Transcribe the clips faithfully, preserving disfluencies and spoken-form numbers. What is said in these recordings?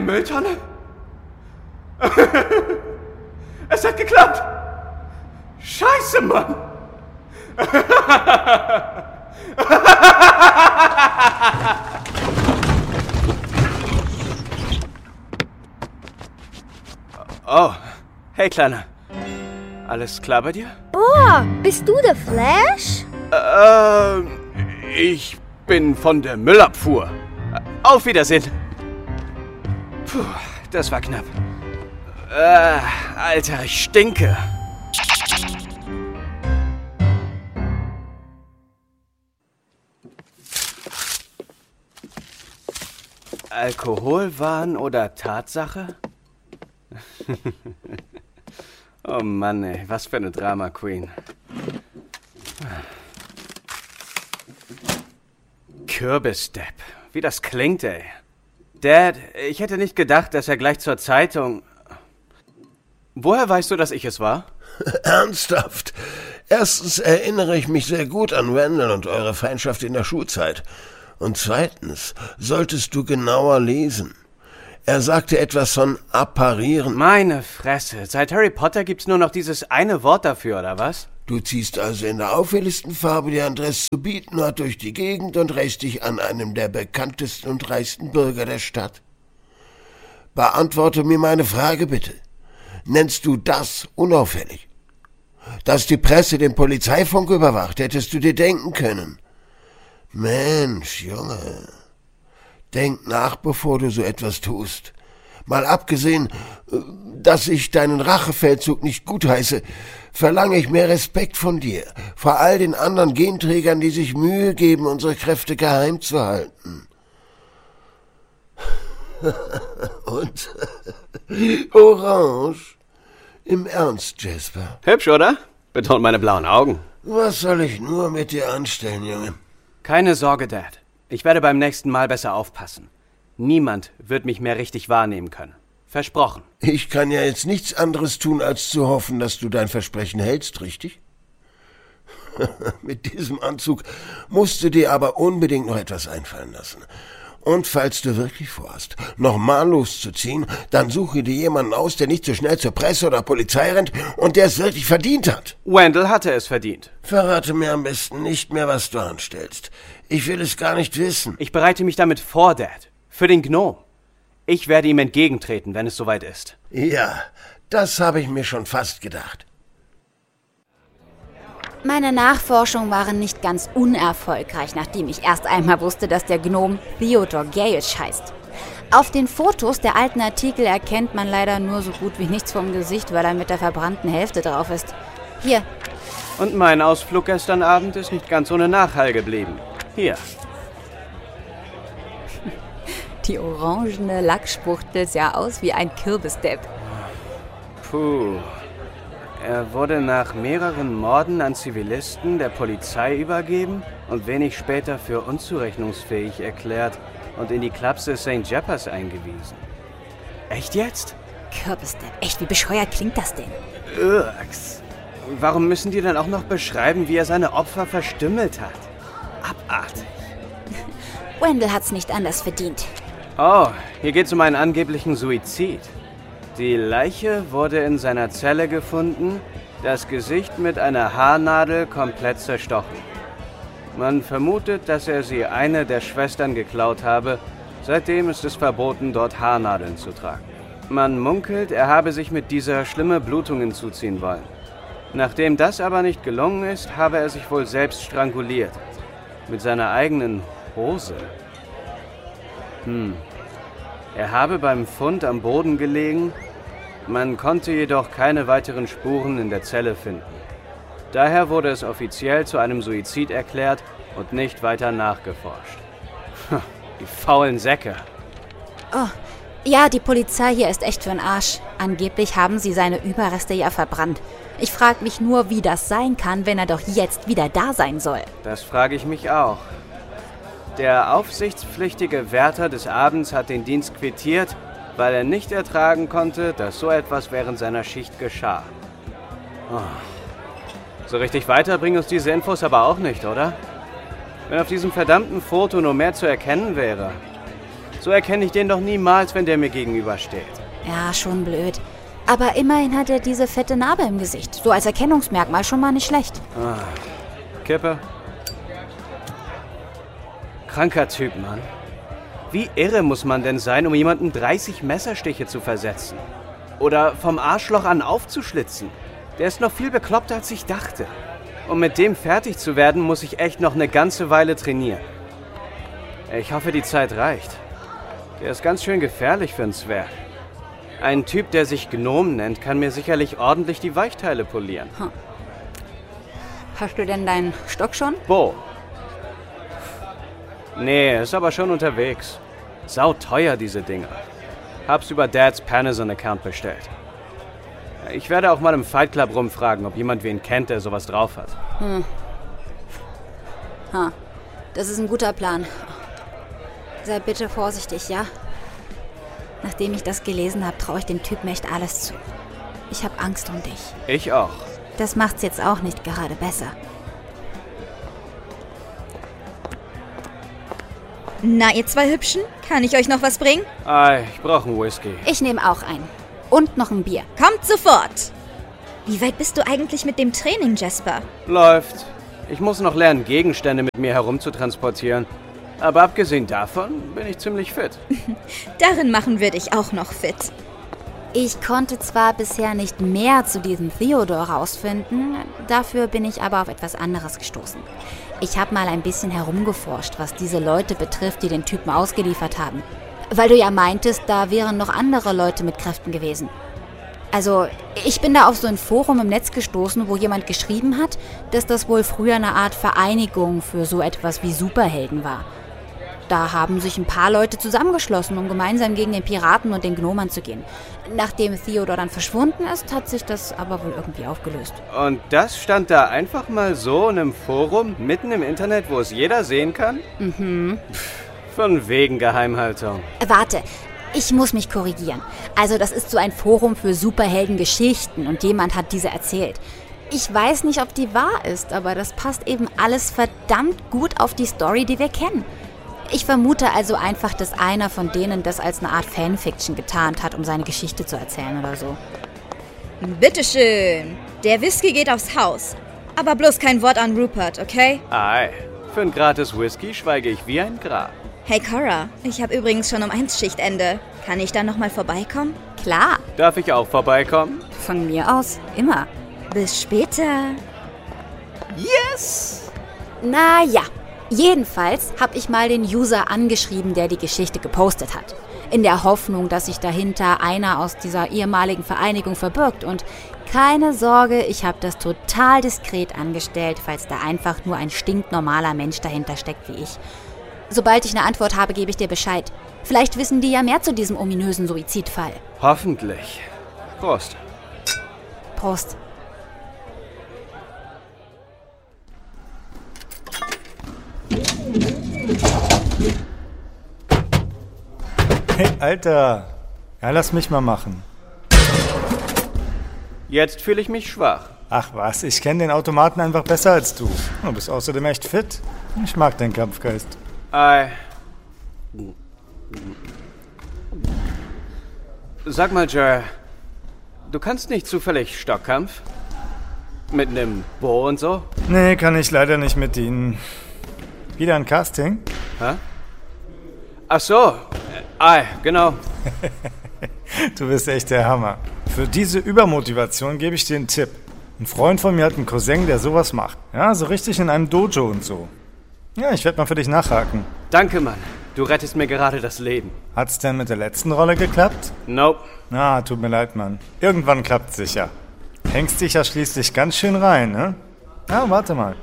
Mülltonne? Es hat geklappt! Scheiße, Mann! Oh, hey, Kleiner. Alles klar bei dir? Boah, bist du der Flash? Äh, ich bin von der Müllabfuhr. Auf Wiedersehen. Puh, das war knapp. Äh, Alter, ich stinke. Alkoholwahn oder Tatsache? Oh Mann, ey, was für eine Drama Queen. Kürbisdepp, wie das klingt, ey. Dad, ich hätte nicht gedacht, dass er gleich zur Zeitung... Woher weißt du, dass ich es war? Ernsthaft? Erstens erinnere ich mich sehr gut an Randall und eure Feindschaft in der Schulzeit. Und zweitens solltest du genauer lesen. Er sagte etwas von apparieren. Meine Fresse, seit Harry Potter gibt's nur noch dieses eine Wort dafür, oder was? Du ziehst also in der auffälligsten Farbe, die Andres zu bieten hat, durch die Gegend und rächst dich an einem der bekanntesten und reichsten Bürger der Stadt. Beantworte mir meine Frage bitte. Nennst du das unauffällig? Dass die Presse den Polizeifunk überwacht, hättest du dir denken können. Mensch, Junge, denk nach, bevor du so etwas tust. Mal abgesehen, dass ich deinen Rachefeldzug nicht gutheiße, verlange ich mehr Respekt von dir, vor all den anderen Genträgern, die sich Mühe geben, unsere Kräfte geheim zu halten. Und Orange? Im Ernst, Jasper? Hübsch, oder? Betont meine blauen Augen. Was soll ich nur mit dir anstellen, Junge? Keine Sorge, Dad. Ich werde beim nächsten Mal besser aufpassen. Niemand wird mich mehr richtig wahrnehmen können. Versprochen. Ich kann ja jetzt nichts anderes tun, als zu hoffen, dass du dein Versprechen hältst, richtig? Mit diesem Anzug musst du dir aber unbedingt noch etwas einfallen lassen. Und falls du wirklich vorhast, nochmal loszuziehen, dann suche dir jemanden aus, der nicht so schnell zur Presse oder Polizei rennt und der es wirklich verdient hat. Wendell hatte es verdient. Verrate mir am besten nicht mehr, was du anstellst. Ich will es gar nicht wissen. Ich bereite mich damit vor, Dad. Für den Gnom. Ich werde ihm entgegentreten, wenn es soweit ist. Ja, das habe ich mir schon fast gedacht. Meine Nachforschungen waren nicht ganz unerfolgreich, nachdem ich erst einmal wusste, dass der Gnom Theodor Gage heißt. Auf den Fotos der alten Artikel erkennt man leider nur so gut wie nichts vom Gesicht, weil er mit der verbrannten Hälfte drauf ist. Hier. Und mein Ausflug gestern Abend ist nicht ganz ohne Nachhall geblieben. Hier. Die orangene Lackspuchtel sah aus wie ein Kürbisdepp. Puh. Er wurde nach mehreren Morden an Zivilisten der Polizei übergeben und wenig später für unzurechnungsfähig erklärt und in die Klapse Sankt Jeppers eingewiesen. Echt jetzt? Kürbisdepp, echt, wie bescheuert klingt das denn? Irks. Warum müssen die dann auch noch beschreiben, wie er seine Opfer verstümmelt hat? Abartig. Wendell hat's nicht anders verdient. Oh, hier geht's um einen angeblichen Suizid. Die Leiche wurde in seiner Zelle gefunden, das Gesicht mit einer Haarnadel komplett zerstochen. Man vermutet, dass er sie eine der Schwestern geklaut habe. Seitdem ist es verboten, dort Haarnadeln zu tragen. Man munkelt, er habe sich mit dieser schlimme Blutungen zuziehen wollen. Nachdem das aber nicht gelungen ist, habe er sich wohl selbst stranguliert. Mit seiner eigenen Hose. Hm. Er habe beim Fund am Boden gelegen, man konnte jedoch keine weiteren Spuren in der Zelle finden. Daher wurde es offiziell zu einem Suizid erklärt und nicht weiter nachgeforscht. Die faulen Säcke. Oh, ja, die Polizei hier ist echt für'n Arsch. Angeblich haben sie seine Überreste ja verbrannt. Ich frage mich nur, wie das sein kann, wenn er doch jetzt wieder da sein soll. Das frage ich mich auch. Der aufsichtspflichtige Wärter des Abends hat den Dienst quittiert, weil er nicht ertragen konnte, dass so etwas während seiner Schicht geschah. Oh. So richtig weiter bringen uns diese Infos aber auch nicht, oder? Wenn auf diesem verdammten Foto nur mehr zu erkennen wäre. So erkenne ich den doch niemals, wenn der mir gegenübersteht. Ja, schon blöd. Aber immerhin hat er diese fette Narbe im Gesicht. So als Erkennungsmerkmal schon mal nicht schlecht. Ah, Kippe. Kranker Typ, Mann. Wie irre muss man denn sein, um jemanden dreißig Messerstiche zu versetzen? Oder vom Arschloch an aufzuschlitzen? Der ist noch viel bekloppter, als ich dachte. Um mit dem fertig zu werden, muss ich echt noch eine ganze Weile trainieren. Ich hoffe, die Zeit reicht. Der ist ganz schön gefährlich für einen Zwerg. Ein Typ, der sich Gnom nennt, kann mir sicherlich ordentlich die Weichteile polieren. Hm. Hast du denn deinen Stock schon? Bo. Nee, ist aber schon unterwegs. Sau teuer, diese Dinger. Hab's über Dads Panazon-Account bestellt. Ich werde auch mal im Fight Club rumfragen, ob jemand wen kennt, der sowas drauf hat. Hm. Ha. Das ist ein guter Plan. Sei bitte vorsichtig, ja? Nachdem ich das gelesen habe, traue ich dem Typen echt alles zu. Ich habe Angst um dich. Ich auch. Das macht's jetzt auch nicht gerade besser. Na, ihr zwei Hübschen, kann ich euch noch was bringen? Ah, ich brauche einen Whisky. Ich nehme auch einen. Und noch ein Bier. Kommt sofort! Wie weit bist du eigentlich mit dem Training, Jasper? Läuft. Ich muss noch lernen, Gegenstände mit mir herumzutransportieren. Aber abgesehen davon bin ich ziemlich fit. Darin machen wir dich auch noch fit. Ich konnte zwar bisher nicht mehr zu diesem Theodor rausfinden, dafür bin ich aber auf etwas anderes gestoßen. Ich habe mal ein bisschen herumgeforscht, was diese Leute betrifft, die den Typen ausgeliefert haben. Weil du ja meintest, da wären noch andere Leute mit Kräften gewesen. Also, ich bin da auf so ein Forum im Netz gestoßen, wo jemand geschrieben hat, dass das wohl früher eine Art Vereinigung für so etwas wie Superhelden war. Da haben sich ein paar Leute zusammengeschlossen, um gemeinsam gegen den Piraten und den Gnom anzugehen. Nachdem Theodor dann verschwunden ist, hat sich das aber wohl irgendwie aufgelöst. Und das stand da einfach mal so in einem Forum, mitten im Internet, wo es jeder sehen kann? Mhm. Pff, von wegen Geheimhaltung. Warte, ich muss mich korrigieren. Also das ist so ein Forum für Superheldengeschichten und jemand hat diese erzählt. Ich weiß nicht, ob die wahr ist, aber das passt eben alles verdammt gut auf die Story, die wir kennen. Ich vermute also einfach, dass einer von denen das als eine Art Fanfiction getarnt hat, um seine Geschichte zu erzählen oder so. Bitteschön. Der Whisky geht aufs Haus. Aber bloß kein Wort an Rupert, okay? Ei, für ein gratis Whisky schweige ich wie ein Grab. Hey Cora, ich habe übrigens schon um eins Schichtende. Kann ich dann nochmal vorbeikommen? Klar. Darf ich auch vorbeikommen? Von mir aus, immer. Bis später. Yes! Na ja. Jedenfalls habe ich mal den User angeschrieben, der die Geschichte gepostet hat. In der Hoffnung, dass sich dahinter einer aus dieser ehemaligen Vereinigung verbirgt. Und keine Sorge, ich habe das total diskret angestellt, falls da einfach nur ein stinknormaler Mensch dahinter steckt wie ich. Sobald ich eine Antwort habe, gebe ich dir Bescheid. Vielleicht wissen die ja mehr zu diesem ominösen Suizidfall. Hoffentlich. Prost. Prost. Hey, Alter. Ja, lass mich mal machen. Jetzt fühle ich mich schwach. Ach was, ich kenne den Automaten einfach besser als du. Du bist außerdem echt fit. Ich mag deinen Kampfgeist. Ei. Sag mal, Jer, du kannst nicht zufällig Stockkampf? Mit nem Bo und so? Nee, kann ich leider nicht mit dienen. Wieder ein Casting? Hä? Ach so. Ei, genau. Du bist echt der Hammer. Für diese Übermotivation gebe ich dir einen Tipp. Ein Freund von mir hat einen Cousin, der sowas macht. Ja, so richtig in einem Dojo und so. Ja, ich werde mal für dich nachhaken. Danke, Mann. Du rettest mir gerade das Leben. Hat's denn mit der letzten Rolle geklappt? Nope. Na, tut mir leid, Mann. Irgendwann klappt's sicher. Hängst dich ja schließlich ganz schön rein, ne? Ja, warte mal.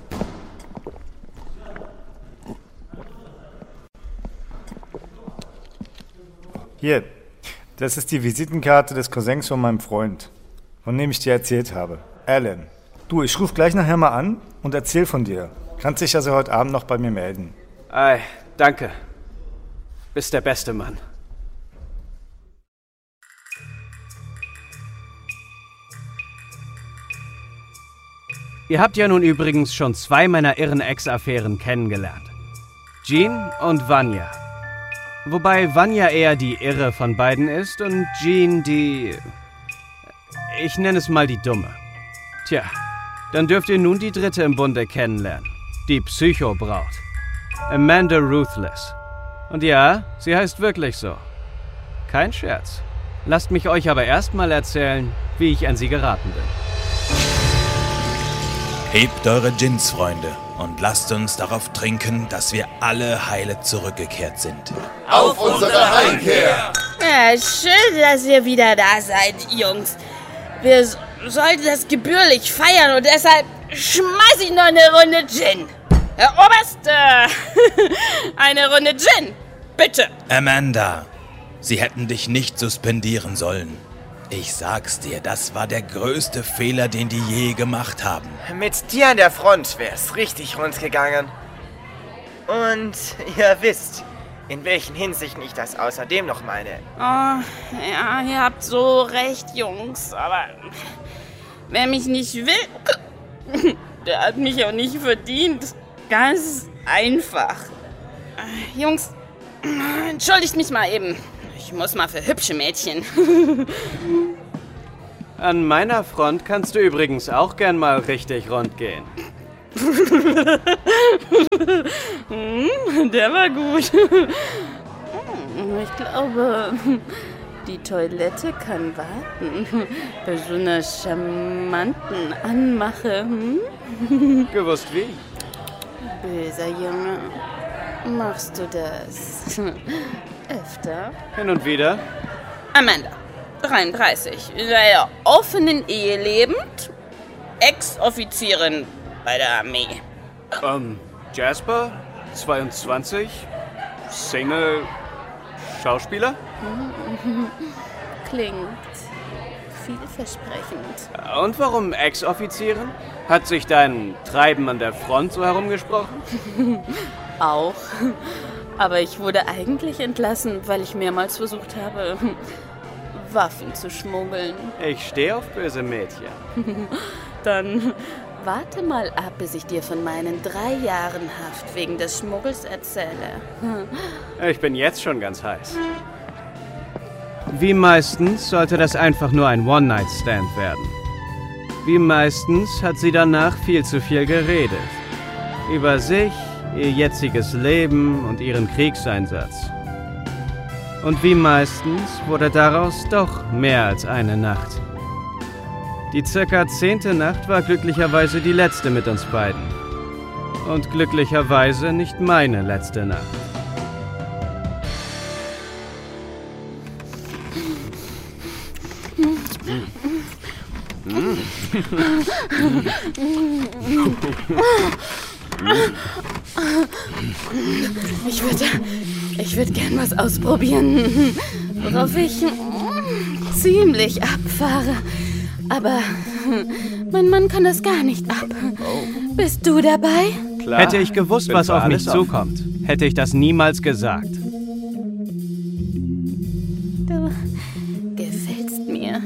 Hier, das ist die Visitenkarte des Cousins von meinem Freund, von dem ich dir erzählt habe. Alan. Du, ich ruf gleich nachher mal an und erzähl von dir. Kannst dich also heute Abend noch bei mir melden. Ei, danke. Bist der beste Mann. Ihr habt ja nun übrigens schon zwei meiner irren Ex-Affären kennengelernt. Jean und Vanya. Wobei Vanya eher die Irre von beiden ist und Jean die... Ich nenne es mal die Dumme. Tja, dann dürft ihr nun die dritte im Bunde kennenlernen. Die Psychobraut. Amanda Ruthless. Und ja, sie heißt wirklich so. Kein Scherz. Lasst mich euch aber erstmal erzählen, wie ich an sie geraten bin. Hebt eure Gins, Freunde, und lasst uns darauf trinken, dass wir alle heile zurückgekehrt sind. Auf unsere Heimkehr! Ja, schön, dass ihr wieder da seid, Jungs. Wir s- sollten das gebührlich feiern und deshalb schmeiß ich noch eine Runde Gin. Herr Oberste, eine Runde Gin, bitte. Amanda, sie hätten dich nicht suspendieren sollen. Ich sag's dir, das war der größte Fehler, den die je gemacht haben. Mit dir an der Front wär's richtig rund gegangen. Und ihr wisst, in welchen Hinsichten ich das außerdem noch meine. Oh, ja, ihr habt so recht, Jungs, aber wer mich nicht will, der hat mich auch nicht verdient. Ganz einfach. Äh, Jungs, entschuldigt mich mal eben. Ich muss mal für hübsche Mädchen. An meiner Front kannst du übrigens auch gern mal richtig rund gehen. hm, der war gut. Hm, ich glaube, die Toilette kann warten. Bei so einer charmanten Anmache. Hm? Gewusst wie? Böser Junge. Machst du das öfter? Hin und wieder. Amanda, dreiunddreißig, in einer offenen Ehe lebend, Ex-Offizierin bei der Armee. Ähm, Jasper, zweiundzwanzig, Single, Schauspieler? Klingt vielversprechend. Und warum Ex-Offizierin? Hat sich dein Treiben an der Front so herumgesprochen? Auch. Aber ich wurde eigentlich entlassen, weil ich mehrmals versucht habe, Waffen zu schmuggeln. Ich stehe auf böse Mädchen. Dann warte mal ab, bis ich dir von meinen drei Jahren Haft wegen des Schmuggels erzähle. Ich bin jetzt schon ganz heiß. Wie meistens sollte das einfach nur ein One-Night-Stand werden. Wie meistens hat sie danach viel zu viel geredet. Über sich, ihr jetziges Leben und ihren Kriegseinsatz. Und wie meistens wurde daraus doch mehr als eine Nacht. Die circa zehnte Nacht war glücklicherweise die letzte mit uns beiden. Und glücklicherweise nicht meine letzte Nacht. Ich würde ich würd gern was ausprobieren, worauf ich ziemlich abfahre. Aber mein Mann kann das gar nicht ab. Bist du dabei? Klar. Hätte ich gewusst, was auf mich zukommt, hätte ich das niemals gesagt. Du gefällst mir.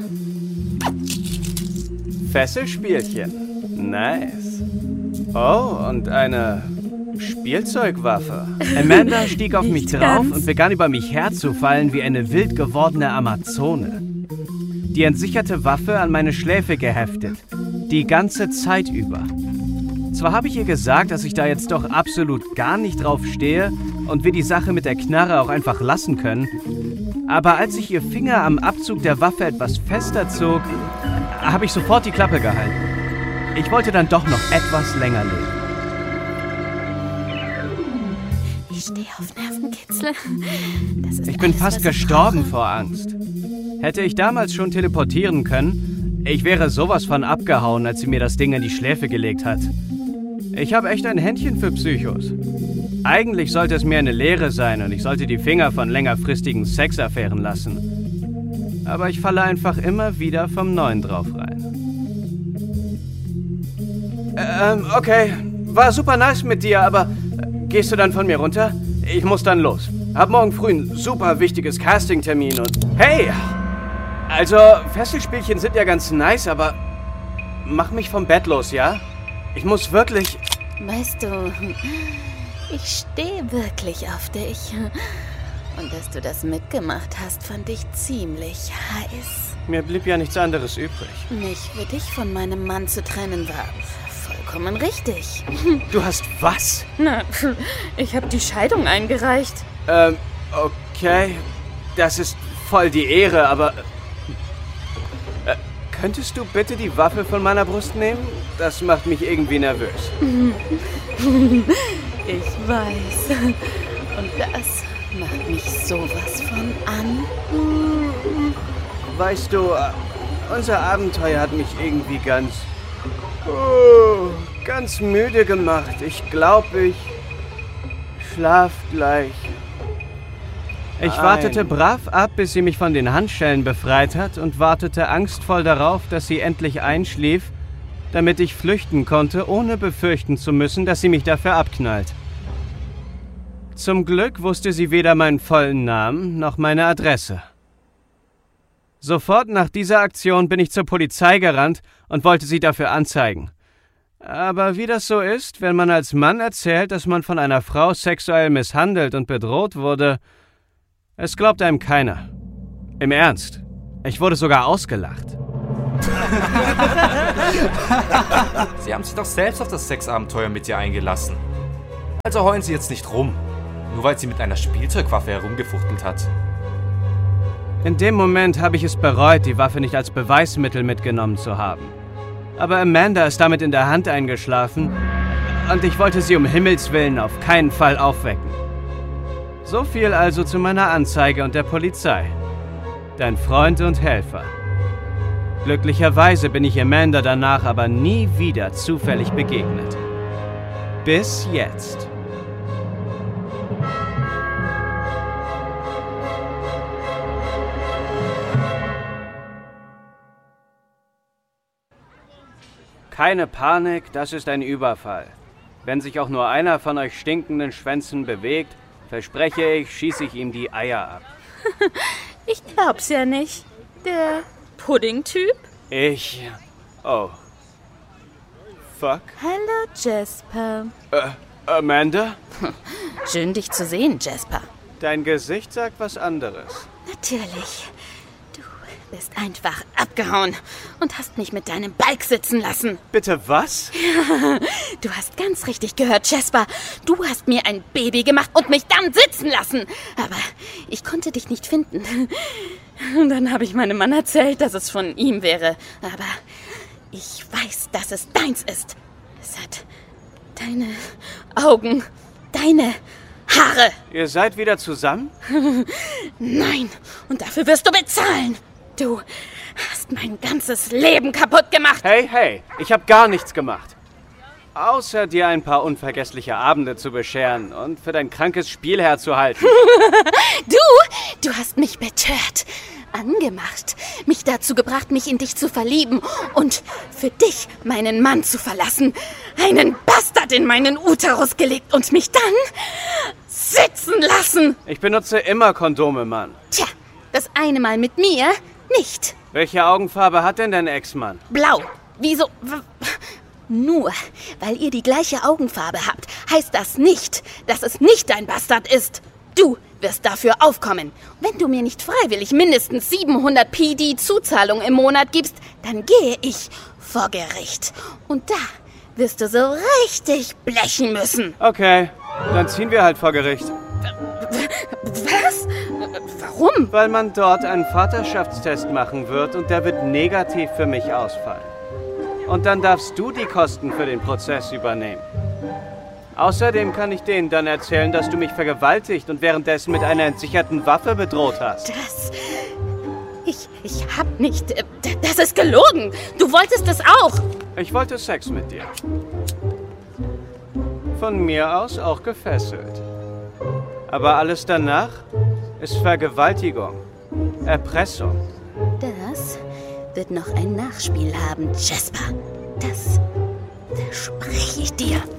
Fesselspielchen. Nice. Oh, und eine Spielzeugwaffe. Amanda stieg auf mich drauf und begann über mich herzufallen wie eine wild gewordene Amazone. Die entsicherte Waffe an meine Schläfe geheftet. Die ganze Zeit über. Zwar habe ich ihr gesagt, dass ich da jetzt doch absolut gar nicht drauf stehe und wir die Sache mit der Knarre auch einfach lassen können, aber als ich ihr Finger am Abzug der Waffe etwas fester zog, habe ich sofort die Klappe gehalten. Ich wollte dann doch noch etwas länger leben. Ich stehe auf Nervenkitzel. Das ist ich bin alles, fast was gestorben ich vor Angst. Hätte ich damals schon teleportieren können, ich wäre sowas von abgehauen, als sie mir das Ding in die Schläfe gelegt hat. Ich habe echt ein Händchen für Psychos. Eigentlich sollte es mir eine Lehre sein und ich sollte die Finger von längerfristigen Sexaffären lassen. Aber ich falle einfach immer wieder vom Neuen drauf rein. Ähm, okay. War super nice mit dir, aber gehst du dann von mir runter? Ich muss dann los. Hab morgen früh ein super wichtiges Casting-Termin und... Hey! Also, Fesselspielchen sind ja ganz nice, aber... Mach mich vom Bett los, ja? Ich muss wirklich... Weißt du, ich stehe wirklich auf dich. Und dass du das mitgemacht hast, fand ich ziemlich heiß. Mir blieb ja nichts anderes übrig. Mich für dich von meinem Mann zu trennen war vollkommen richtig. Du hast was? Na, ich habe die Scheidung eingereicht. Ähm, okay. Das ist voll die Ehre, aber... Äh, könntest du bitte die Waffe von meiner Brust nehmen? Das macht mich irgendwie nervös. Ich weiß. Und das macht mich sowas von an. Weißt du, unser Abenteuer hat mich irgendwie ganz... Oh, ganz müde gemacht. Ich glaube, ich schlaf gleich. Ich Nein. wartete brav ab, bis sie mich von den Handschellen befreit hat und wartete angstvoll darauf, dass sie endlich einschlief, damit ich flüchten konnte, ohne befürchten zu müssen, dass sie mich dafür abknallt. Zum Glück wusste sie weder meinen vollen Namen noch meine Adresse. Sofort nach dieser Aktion bin ich zur Polizei gerannt und wollte sie dafür anzeigen. Aber wie das so ist, wenn man als Mann erzählt, dass man von einer Frau sexuell misshandelt und bedroht wurde, es glaubt einem keiner. Im Ernst. Ich wurde sogar ausgelacht. Sie haben sich doch selbst auf das Sexabenteuer mit ihr eingelassen. Also heulen Sie jetzt nicht rum, nur weil sie mit einer Spielzeugwaffe herumgefuchtelt hat. In dem Moment habe ich es bereut, die Waffe nicht als Beweismittel mitgenommen zu haben. Aber Amanda ist damit in der Hand eingeschlafen und ich wollte sie um Himmels Willen auf keinen Fall aufwecken. So viel also zu meiner Anzeige und der Polizei. Dein Freund und Helfer. Glücklicherweise bin ich Amanda danach aber nie wieder zufällig begegnet. Bis jetzt. Keine Panik, das ist ein Überfall. Wenn sich auch nur einer von euch stinkenden Schwänzen bewegt, verspreche ich, schieße ich ihm die Eier ab. Ich glaub's ja nicht. Der Pudding-Typ? Ich... Oh. Fuck. Hallo, Jasper. Äh, Amanda? Schön, dich zu sehen, Jasper. Dein Gesicht sagt was anderes. Natürlich. Du bist einfach abgehauen und hast mich mit deinem Balk sitzen lassen. Bitte was? Ja, du hast ganz richtig gehört, Jasper. Du hast mir ein Baby gemacht und mich dann sitzen lassen. Aber ich konnte dich nicht finden. Und dann habe ich meinem Mann erzählt, dass es von ihm wäre. Aber ich weiß, dass es deins ist. Es hat deine Augen, deine Haare. Ihr seid wieder zusammen? Nein, und dafür wirst du bezahlen. Du hast mein ganzes Leben kaputt gemacht. Hey, hey, ich habe gar nichts gemacht. Außer dir ein paar unvergessliche Abende zu bescheren und für dein krankes Spiel herzuhalten. Du, du hast mich betört, angemacht, mich dazu gebracht, mich in dich zu verlieben und für dich meinen Mann zu verlassen, einen Bastard in meinen Uterus gelegt und mich dann sitzen lassen. Ich benutze immer Kondome, Mann. Tja, das eine Mal mit mir nicht. Welche Augenfarbe hat denn dein Ex-Mann? Blau. Wieso? W- Nur weil ihr die gleiche Augenfarbe habt, heißt das nicht, dass es nicht dein Bastard ist. Du wirst dafür aufkommen. Wenn du mir nicht freiwillig mindestens siebenhundert P D Zuzahlung im Monat gibst, dann gehe ich vor Gericht. Und da wirst du so richtig blechen müssen. Okay, dann ziehen wir halt vor Gericht. Was? Warum? Weil man dort einen Vaterschaftstest machen wird und der wird negativ für mich ausfallen. Und dann darfst du die Kosten für den Prozess übernehmen. Außerdem kann ich denen dann erzählen, dass du mich vergewaltigt und währenddessen mit einer entsicherten Waffe bedroht hast. Das... Ich, ich hab nicht... Das ist gelogen. Du wolltest es auch. Ich wollte Sex mit dir. Von mir aus auch gefesselt. Aber alles danach ist Vergewaltigung, Erpressung. Das wird noch ein Nachspiel haben, Jasper. Das verspreche ich dir.